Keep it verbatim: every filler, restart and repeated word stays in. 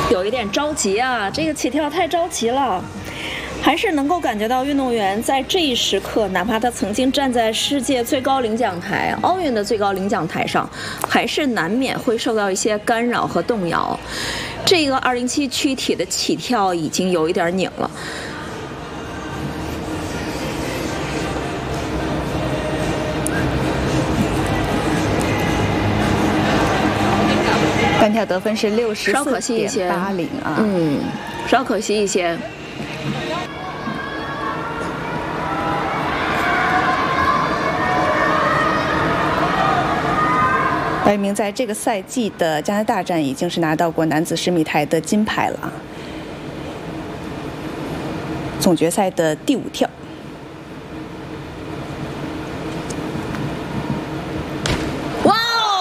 有一点着急啊，这个起跳太着急了。还是能够感觉到运动员在这一时刻，哪怕他曾经站在世界最高领奖台、奥运的最高领奖台上，还是难免会受到一些干扰和动摇。这个二零七躯体的起跳已经有一点拧了。 单跳得分是六十稍可四点惜一些， 八零啊， 嗯，稍可惜一些。 白明在这个赛季的加拿大站已经是拿到过男子十米台的金牌了啊，总决赛的第五跳。